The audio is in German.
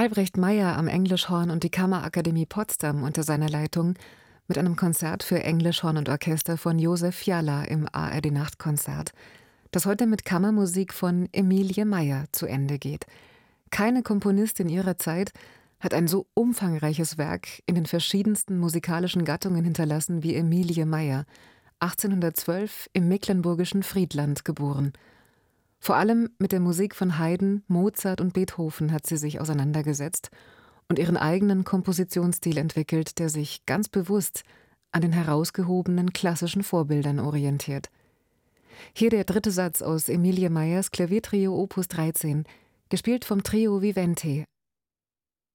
Albrecht Meyer am Englischhorn und die Kammerakademie Potsdam unter seiner Leitung mit einem Konzert für Englischhorn und Orchester von Josef Fiala im ARD-Nachtkonzert, das heute mit Kammermusik von Emilie Meyer zu Ende geht. Keine Komponistin ihrer Zeit hat ein so umfangreiches Werk in den verschiedensten musikalischen Gattungen hinterlassen wie Emilie Meyer, 1812 im mecklenburgischen Friedland geboren. Vor allem mit der Musik von Haydn, Mozart und Beethoven hat sie sich auseinandergesetzt und ihren eigenen Kompositionsstil entwickelt, der sich ganz bewusst an den herausgehobenen klassischen Vorbildern orientiert. Hier der dritte Satz aus Emilie Meyers Klaviertrio Opus 13, gespielt vom Trio Vivente